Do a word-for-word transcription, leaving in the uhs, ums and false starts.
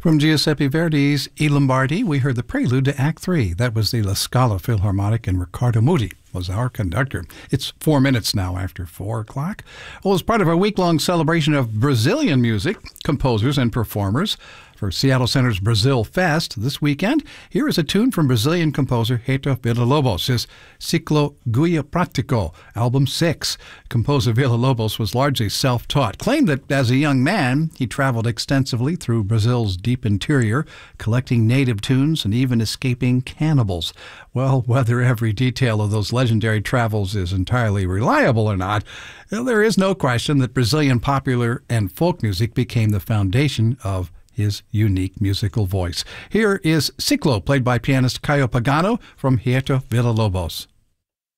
From Giuseppe Verdi's I Lombardi, we heard the prelude to Act Three. That was the La Scala Philharmonic, and Riccardo Muti was our conductor. It's four minutes now after four o'clock. Well, as part of our week-long celebration of Brazilian music, composers, and performers for Seattle Center's Brazil Fest this weekend, here is a tune from Brazilian composer Heitor Villa-Lobos, his Ciclo Guia Pratico, album six. Composer Villa-Lobos was largely self-taught, claimed that as a young man, he traveled extensively through Brazil's deep interior, collecting native tunes and even escaping cannibals. Well, whether every detail of those legendary travels is entirely reliable or not, there is no question that Brazilian popular and folk music became the foundation of his unique musical voice. Here is Ciclo, played by pianist Caio Pagano from Heitor Villa-Lobos.